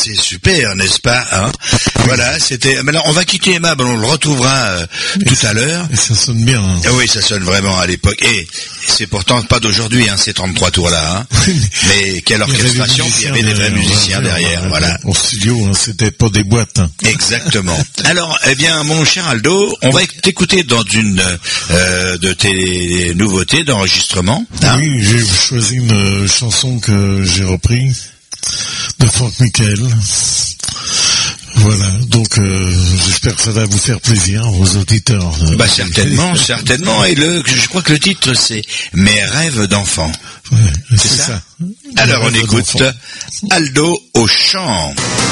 c'est super, n'est-ce pas, hein? Voilà, c'était. Maintenant, on va quitter Emma, on le retrouvera tout à l'heure. Et ça sonne bien. Hein. Oui, ça sonne vraiment à l'époque. Et c'est pourtant pas d'aujourd'hui, hein, ces 33 tours-là. Hein. Mais quelle orchestration, puis il y avait des vrais musiciens derrière. Voilà. Au studio, hein, c'était pas des boîtes. Hein. Exactement. Alors, eh bien, mon cher Aldo, on va t'écouter dans une de tes nouveautés d'enregistrement. Hein. Oui, j'ai choisi une chanson que j'ai reprise de Franck Michael. Voilà, donc j'espère que ça va vous faire plaisir, aux auditeurs. Bah certainement, certainement. Et je crois que le titre c'est Mes rêves d'enfant. Ouais, c'est ça. Alors on écoute Aldo au chant.